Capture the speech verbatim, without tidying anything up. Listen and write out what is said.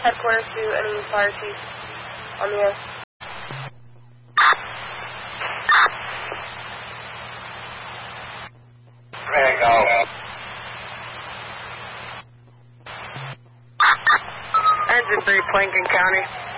headquarters to any fire chief on the air. Ready to go. Engine three, Lincoln County.